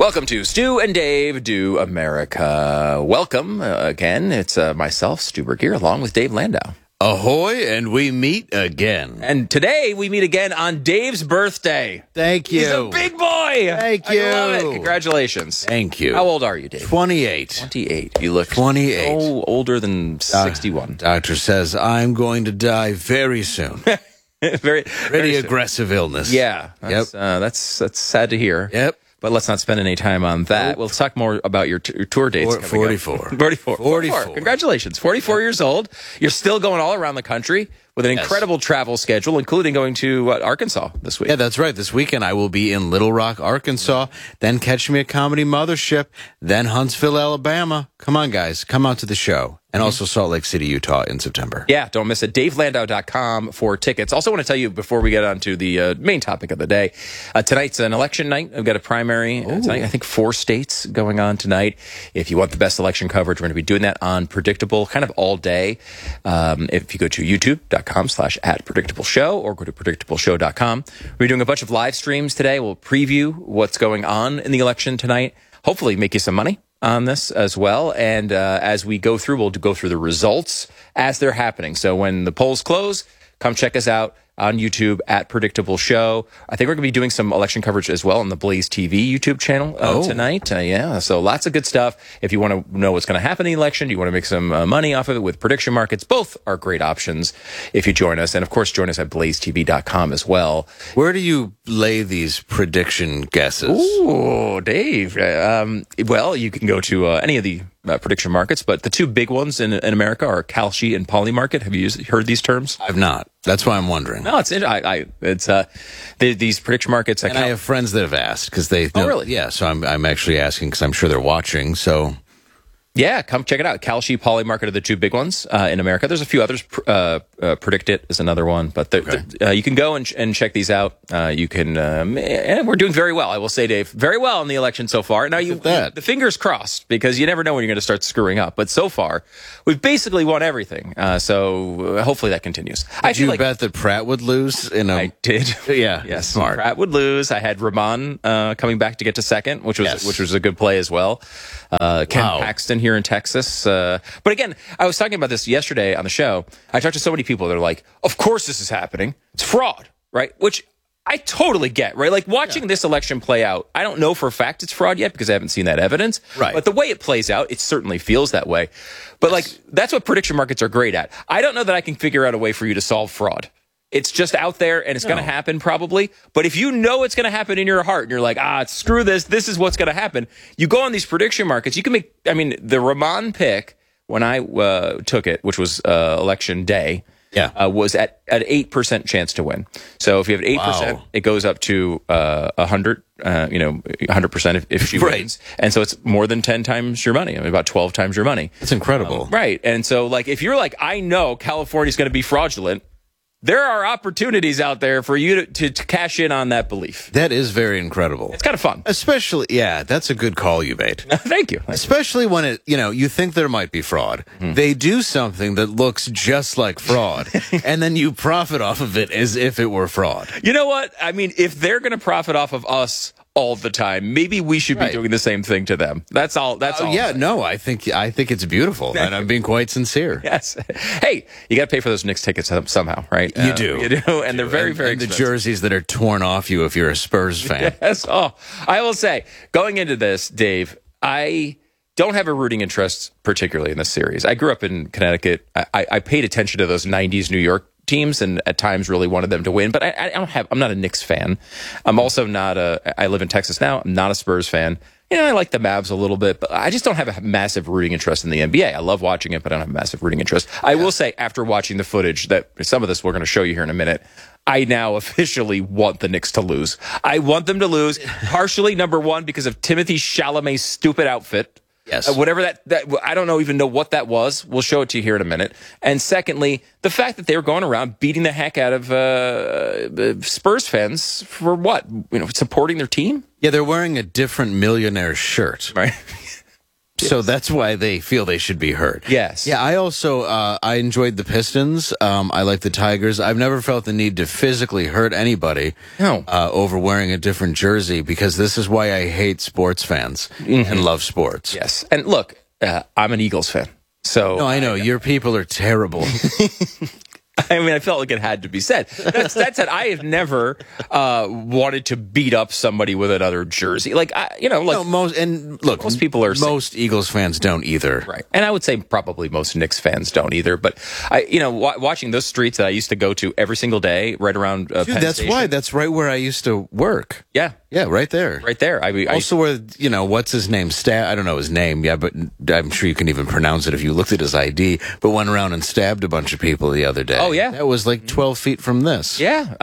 Welcome to Stu and Dave Do America. Welcome again. It's myself, Stu Burgier, along with Dave Landau. Ahoy, and we meet again. And today we meet again on Dave's birthday. Thank you. He's a big boy. Thank you. I love it. Congratulations. Thank you. How old are you, Dave? 28. 28. You look 28. so older than 61. Doctor says I'm going to die very soon. very Pretty aggressive illness. Yeah. That's sad to hear. Yep. But let's not spend any time on that. We'll talk more about your tour dates. 44. 44. Congratulations. 44 years old. You're still going all around the country with an incredible travel schedule, including going to Arkansas this week. Yeah, that's right. This weekend I will be in Little Rock, Arkansas, then Catch Me at Comedy Mothership, then Huntsville, Alabama. Come on, guys. Come out to the show. And also Salt Lake City, Utah in September. Yeah, don't miss it. DaveLandau.com for tickets. Also want to tell you before we get on to the main topic of the day, tonight's an election night. I've got a primary tonight. I think 4 states going on tonight. If you want the best election coverage, we're going to be doing that on Predictable kind of all day. If you go to youtube.com/@predictableshow or go to predictableshow.com. We're doing a bunch of live streams today. We'll preview what's going on in the election tonight. Hopefully make you some money on this as well. And as we go through, we'll go through the results as they're happening. So when the polls close, come check us out on YouTube at Predictable Show. I think we're going to be doing some election coverage as well on the Blaze TV YouTube channel tonight. Yeah, so lots of good stuff. If you want to know what's going to happen in the election, you want to make some money off of it with prediction markets, both are great options if you join us. And, of course, join us at blazetv.com as well. Where do you lay these prediction guesses? Ooh, Dave. Well, you can go to any of the prediction markets, but the 2 big ones in America are Kalshi and Polymarket. Have you heard these terms? I've not. That's why I'm wondering. No, it's these prediction markets. And I have friends that have asked because they know. Oh, really? Yeah, so I'm actually asking because I'm sure they're watching. So yeah, come check it out. Kalshi, Polymarket are the 2 big ones in America. There's a few others. Predict It is another one, but you can go and check these out. You can. And we're doing very well, I will say, Dave. Very well in the election so far. Now the fingers crossed because you never know when you're going to start screwing up. But so far, we've basically won everything. So hopefully that continues. Did you bet that Pratt would lose? I did. Yeah, yes. Smart. Pratt would lose. I had Ramon coming back to get to second, which was a good play as well. Ken Paxton here in Texas. But again, I was talking about this yesterday on the show. I talked to so many people that are like, of course this is happening. It's fraud, right? Which I totally get, right? Like watching this election play out, I don't know for a fact it's fraud yet because I haven't seen that evidence. Right. But the way it plays out, it certainly feels that way. But like that's what prediction markets are great at. I don't know that I can figure out a way for you to solve fraud. It's just out there, and it's going to happen probably. But if you know it's going to happen in your heart, and you're like, screw this, this is what's going to happen, you go on these prediction markets, you can make, the Ramon pick, when I took it, which was election day, was at an 8% chance to win. So if you have 8%, it goes up to 100, 100% if she wins. And so it's more than 10 times your money. About 12 times your money. That's incredible. Right. And so like if you're like, I know California's going to be fraudulent, there are opportunities out there for you to cash in on that belief. That is very incredible. It's kind of fun. Especially, that's a good call you made. Thank you. Especially when you think there might be fraud. Mm-hmm. They do something that looks just like fraud, and then you profit off of it as if it were fraud. You know what? If they're going to profit off of us all the time, maybe we should be doing the same thing to them. That's all. Yeah, no, I think it's beautiful, and I'm being quite sincere. Yes. Hey, you got to pay for those Knicks tickets somehow, right? You do. You do, and they're very, very expensive. The jerseys that are torn off you if you're a Spurs fan. Yes. Oh, I will say, going into this, Dave, I don't have a rooting interest particularly in this series. I grew up in Connecticut. I paid attention to those 90s New York teams and at times really wanted them to win, but I'm not a Knicks fan. I'm also not I live in Texas now. I'm not a Spurs fan. I like the Mavs a little bit, but I just don't have a massive rooting interest in the NBA. I love watching it, but I don't have a massive rooting interest. I will say, after watching the footage, that some of this we're going to show you here in a minute, I now officially want the Knicks to lose. I want them to lose, partially, number one, because of Timothée Chalamet's stupid outfit. Yes. Whatever that I don't even know what that was. We'll show it to you here in a minute. And secondly, the fact that they were going around beating the heck out of Spurs fans for what? Supporting their team? Yeah, they're wearing a different millionaire shirt. Right. So that's why they feel they should be hurt. Yes. Yeah, I also I enjoyed the Pistons. I like the Tigers. I've never felt the need to physically hurt anybody over wearing a different jersey, because this is why I hate sports fans and love sports. Yes. And look, I'm an Eagles fan. So No, I know. Your people are terrible. I mean, I felt like it had to be said. That said, I have never wanted to beat up somebody with another jersey. Like, No, most people are most Eagles fans don't either. Right. And I would say probably most Knicks fans don't either. But watching those streets that I used to go to every single day, right around Penn Station. That's right where I used to work. Yeah. Yeah, right there. Right there. Also where, what's his name? I don't know his name, yeah, but I'm sure you can even pronounce it if you looked at his ID, but went around and stabbed a bunch of people the other day. Oh, yeah? That was like 12 feet from this. Yeah.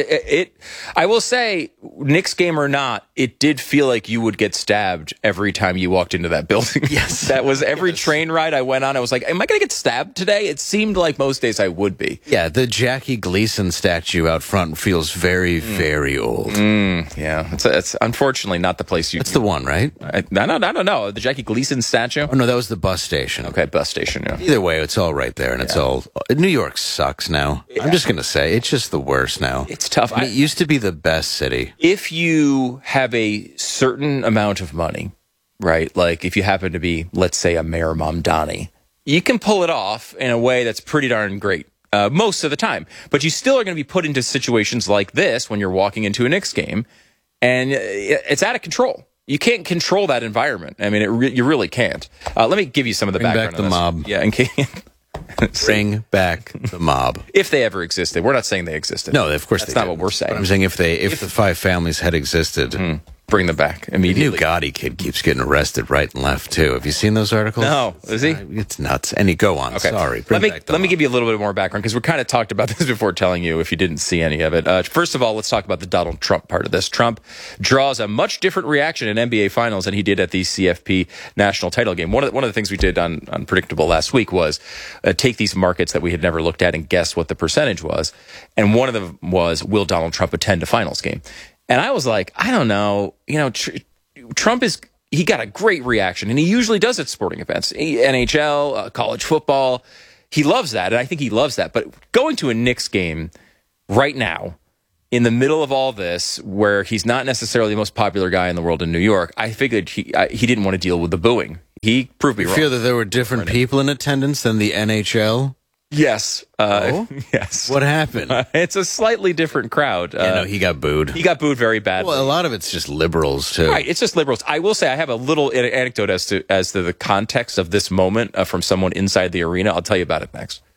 I will say, Knicks game or not, it did feel like you would get stabbed every time you walked into that building. Yes. That was every train ride I went on. I was like, am I going to get stabbed today? It seemed like most days I would be. Yeah, the Jackie Gleason statue out front feels very, very old. Yeah. It's unfortunately not the place you... That's the one, right? I don't know. The Jackie Gleason statue? Oh, no, that was the bus station. Okay, bus station, yeah. Either way, it's all right there, and it's all... New York sucks now. Yeah. I'm just going to say, it's just the worst now. It's tough. It used to be the best city. If you have a certain amount of money, right, like if you happen to be, let's say, a Mayor Mamdani, you can pull it off in a way that's pretty darn great. Most of the time. But you still are going to be put into situations like this when you're walking into a Knicks game, and it's out of control. You can't control that environment. I mean, you really can't. Let me give you some of the background. Bring back the mob. Yeah, in case... Bring back the mob. If they ever existed. We're not saying they existed. No, of course that's not what we're saying. But I'm saying if the five families had existed... Bring them back immediately. The new Gotti kid keeps getting arrested right and left, too. Have you seen those articles? No. Is he? It's nuts. And go on. Okay. Sorry. Let me give you a little bit more background, because we kind of talked about this before telling you if you didn't see any of it. First of all, let's talk about the Donald Trump part of this. Trump draws a much different reaction in NBA Finals than he did at the CFP national title game. One of the things we did on Unpredictable last week was take these markets that we had never looked at and guess what the percentage was. And one of them was, will Donald Trump attend a finals game? And I was like, I don't know. Trump he got a great reaction, and he usually does at sporting events, NHL, college football. He loves that, and I think he loves that. But going to a Knicks game right now, in the middle of all this, where he's not necessarily the most popular guy in the world in New York, I figured he didn't want to deal with the booing. He proved me wrong. You feel that there were different people in attendance than the NHL? Yes. Yes. What happened? It's a slightly different crowd. He got booed. He got booed very badly. Well, a lot of it's just liberals, too. Right. It's just liberals. I will say I have a little anecdote as to the context of this moment from someone inside the arena. I'll tell you about it next.